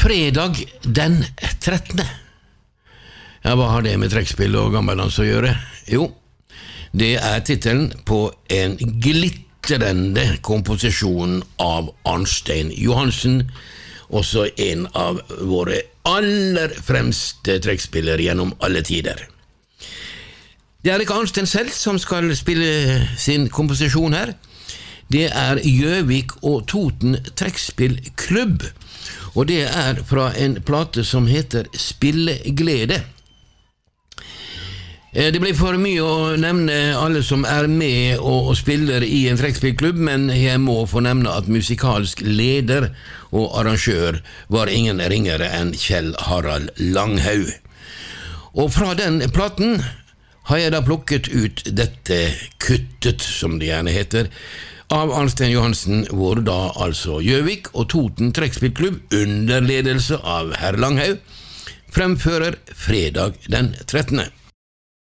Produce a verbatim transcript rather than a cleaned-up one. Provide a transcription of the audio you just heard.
Fredag den trettende. Ja, hva har det med trekkspill og gammeldans å gjøre? Jo, det er titelen på en glittrende komposisjon av Arnstein Johansen, også en av våre aller fremste trekkspillere gjennom alle tider. Det er ikke Arnstein selv som skal spille sin komposisjon her. Det er Gjøvik og Toten trekkspillklubb, og det er fra en plate som heter Spilleglede. Det blir for mye å nevne alle som er med og, og spiller i en trekkspillklubb, men jeg må få nevne at musikalsk leder og arrangør var ingen ringere enn Kjell Harald Langhaug. Og fra den platen har jeg da plukket ut dette kuttet, som det gjerne heter, av Arnstein Johansen, hvor da altså Gjøvik og Toten trekkspillklubb under ledelse av herr Langhaug fremfører Fredag den trettende.